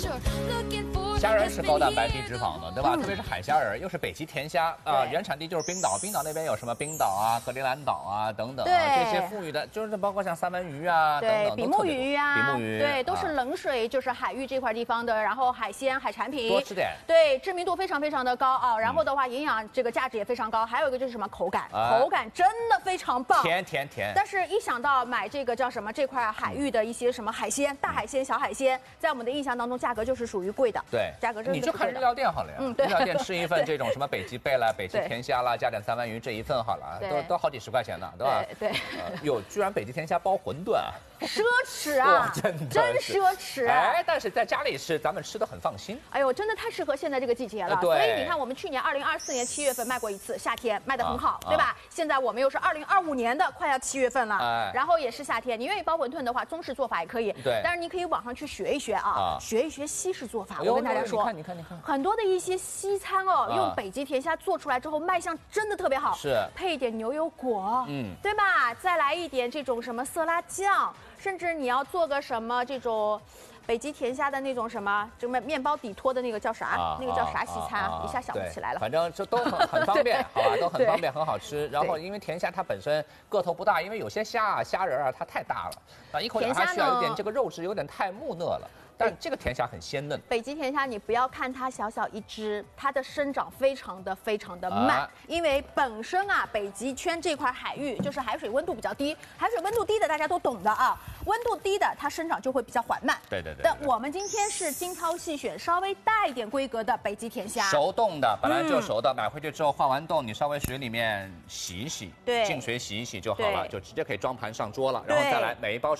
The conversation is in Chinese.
虾仁是高蛋白低脂肪的，对吧？特别是海虾仁，又是北极甜虾啊，原产地就是冰岛，冰岛那边有什么冰岛啊、格陵兰岛啊等等啊，这些富裕的，就是包括像三文鱼啊等等， 比目鱼啊， 比目鱼， 对，都是冷水，就是海域这块地方的，然后海鲜、海产品多吃点， 对，知名度非常非常的高啊，然后的话营养这个价值也非常高，还有一个就是什么口感，口感真的非常棒， 甜。 但是，一想到买这个叫什么这块海域的一些什么海鲜，大海鲜、小海鲜，在我们的印象当中，价格就是属于贵的。 对， 价格真的你就看日料店好了呀。 对， 日料店吃一份这种什么北极贝了、北极甜虾啦，加点三文鱼，这一份好了，都好几十块钱呢，对吧？ 对。 有居然北极甜虾包馄饨啊！ 奢侈啊，真奢侈啊！ 哎，但是在家里吃，咱们吃的很放心。 哎呦，真的太适合现在这个季节了。所以你看，我们去年2024年7月份卖过一次，夏天卖得很好，对吧？现在我们又是2025年的快要7月份了，然后也是夏天。你愿意包馄饨的话，中式做法也可以。 对。 但是你可以网上去学一学啊，学一学西式做法。我跟大家说， 你看， 很多的一些西餐哦，用北极甜虾做出来之后，卖相真的特别好。 是。 配一点牛油果，对吧？再来一点这种什么色拉酱。甚至你要做个什么这种北极甜虾的那种什么，什么面包底托的那个叫啥？那个叫啥西餐啊？一下想不起来了。 反正就都很方便，好吧，都很方便，很好吃。然后因为甜虾它本身个头不大，因为有些虾仁啊它太大了啊，一口咬下去啊有点这个肉质有点太木讷了。但这个甜虾很鲜嫩。 北极甜虾，你不要看它小小一只，它的生长非常的慢，因为本身啊，北极圈这块海域就是海水温度比较低，海水温度低的大家都懂的啊，温度低的它生长就会比较缓慢。 对。 但我们今天是精挑细选，稍微大一点规格的北极甜虾， 熟冻的，本来就熟的，买回去之后化完冻，你稍微水里面洗一洗， 对， 净水洗一洗就好了，就直接可以装盘上桌了，然后再来每一包。